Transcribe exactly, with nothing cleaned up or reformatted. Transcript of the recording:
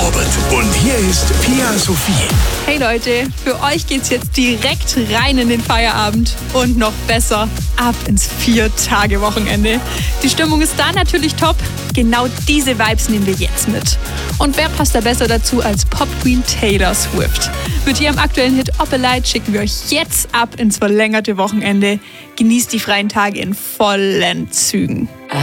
Robert. Und hier ist Pia Sophie. Hey Leute, für euch geht's jetzt direkt rein in den Feierabend und noch besser ab ins Vier-Tage-Wochenende. Die Stimmung ist da natürlich top. Genau diese Vibes nehmen wir jetzt mit. Und wer passt da besser dazu als Pop-Queen Taylor Swift? Mit ihrem aktuellen Hit Opalite schicken wir euch jetzt ab ins verlängerte Wochenende. Genießt die freien Tage in vollen Zügen.